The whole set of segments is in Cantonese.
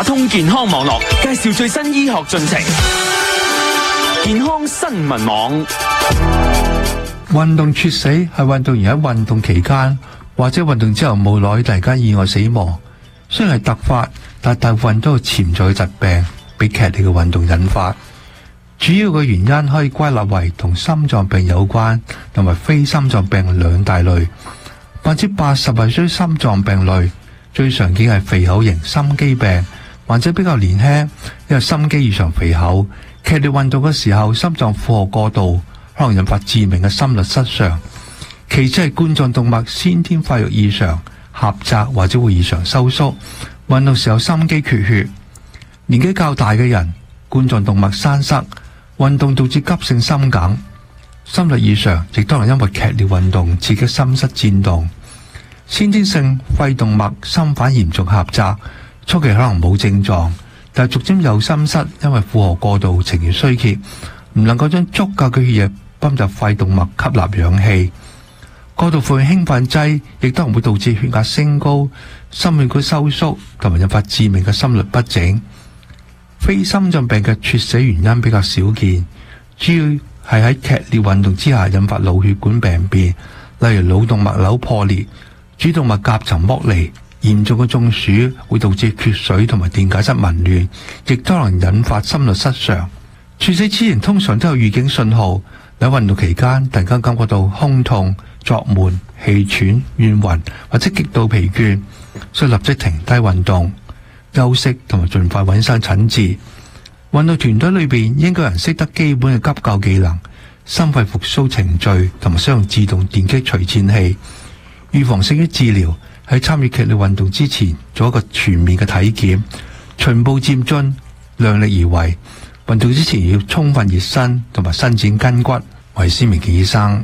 通健康網絡介紹最新醫學進程。健康新聞網。 運動猝死係運動員喺運動期間或者運動之後冇耐突然間意外死亡，雖然係突發，但大部分都有潛在嘅疾病被劇烈嘅運動引發。主要嘅原因可以歸納為同心臟病有關，同埋非心臟病兩大類。80%係屬於心臟病類，最常見係肥厚型心肌病，患者比較年輕，因為心肌異常肥厚，劇烈運動嘅時候心臟負荷過度，可能引發致命嘅心律失常。其次係冠狀動脈先天發育異常、狹窄或者會異常收縮，運動時候心肌缺血。年紀較大嘅人，冠狀動脈栓塞，運動導致急性心梗。心律異常亦都能因為劇烈運動刺激心室顫動。先天性肺動脈心瓣嚴重狹窄，初期可能冇症狀，但係逐漸有心室因為負荷過度呈現衰竭，唔能夠將足夠嘅血液泵入肺動脈吸納氧氣。過度服用興奮劑亦都能會導致血壓升高、心血管收縮，同埋引發致命嘅心律不整。非心臟病嘅猝死原因比較少見，主要係喺劇烈運動之下引發腦血管病變，例如腦動脈瘤破裂、主動脈夾層剝離。嚴重嘅中暑會導致缺水同埋電解質紊亂，亦都能引發心律失常。猝死之前通常都有預警信號，喺運動期間突然間感覺到胸痛、作悶、氣喘、眩暈或者極度疲倦，需立即停低運動、休息同埋盡快揾上診治。運動團隊裏邊應該有人識得基本嘅急救技能、心肺復甦程序同埋使用自動電擊除顫器。預防勝於治療，喺參與劇烈運動之前做一個全面嘅體檢，循步漸進，量力而為。運動之前要充分熱身同埋伸展筋骨。我係施明健醫生。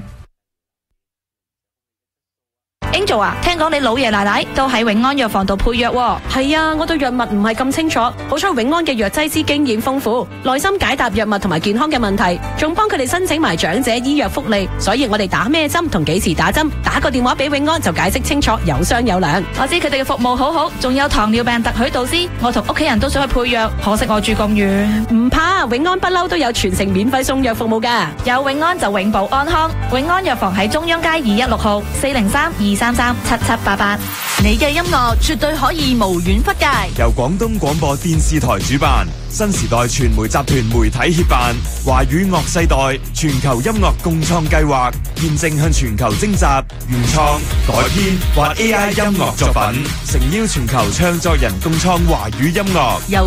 Angel 啊，聽講你老爺奶奶都喺永安藥房度配藥喎。 係啊，我對藥物唔係咁清楚，好彩永安嘅藥劑師經驗豐富，耐心解答藥物同埋健康嘅問題，仲幫佢哋申請埋長者醫藥福利，所以我哋打咩針同幾時打針，打個電話俾永安就解釋清楚，有商有量。 我知佢哋嘅服務好好，仲有糖尿病特許導師，我同屋企人都想去配藥，可惜我住咁遠。 唔怕，永安不嬲都有全程免費送藥服務噶， 有永安就永保安康。永安藥房喺中央街216號403-233-7788。 你嘅音樂絕對可以無遠弗屆。 由廣東廣播電視台主辦，新時代傳媒集團媒體協辦，華語樂世代全球音樂共創計劃，現正向全球徵集原創、改編或 AI 音樂作品，誠邀全球唱作人共創華語音樂。